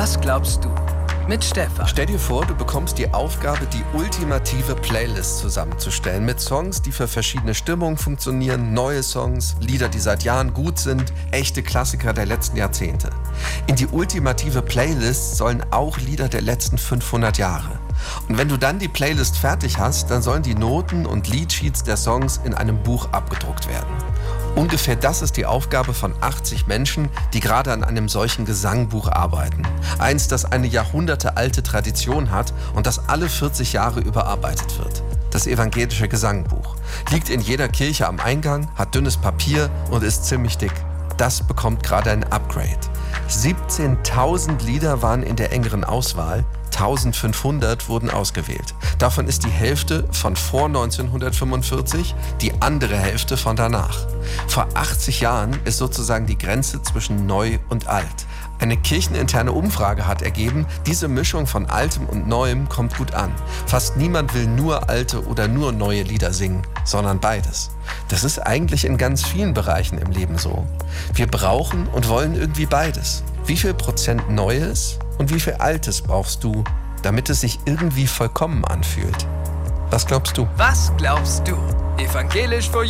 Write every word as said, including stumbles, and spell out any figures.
Was glaubst du? Mit Stefan. Stell dir vor, du bekommst die Aufgabe, die ultimative Playlist zusammenzustellen mit Songs, die für verschiedene Stimmungen funktionieren, neue Songs, Lieder, die seit Jahren gut sind, echte Klassiker der letzten Jahrzehnte. In die ultimative Playlist sollen auch Lieder der letzten fünfhundert Jahre. Und wenn du dann die Playlist fertig hast, dann sollen die Noten und Liedsheets der Songs in einem Buch abgedruckt werden. Ungefähr das ist die Aufgabe von achtzig Menschen, die gerade an einem solchen Gesangbuch arbeiten. Eins, das eine jahrhundertealte Tradition hat und das alle vierzig Jahre überarbeitet wird. Das evangelische Gesangbuch. Liegt in jeder Kirche am Eingang, hat dünnes Papier und ist ziemlich dick. Das bekommt gerade ein Upgrade. siebzehntausend Lieder waren in der engeren Auswahl. eintausendfünfhundert wurden ausgewählt. Davon ist die Hälfte von vor neunzehnhundertfünfundvierzig, die andere Hälfte von danach. Vor achtzig Jahren ist sozusagen die Grenze zwischen neu und alt. Eine kircheninterne Umfrage hat ergeben, diese Mischung von Altem und Neuem kommt gut an. Fast niemand will nur alte oder nur neue Lieder singen, sondern beides. Das ist eigentlich in ganz vielen Bereichen im Leben so. Wir brauchen und wollen irgendwie beides. Wie viel Prozent Neues und wie viel Altes brauchst du, damit es sich irgendwie vollkommen anfühlt? Was glaubst du? Was glaubst du? Evangelisch for